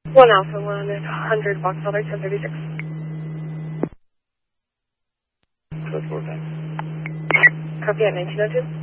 1 Alpha 100 Vauxhall 1036. Code 4 back. Copy at 1902.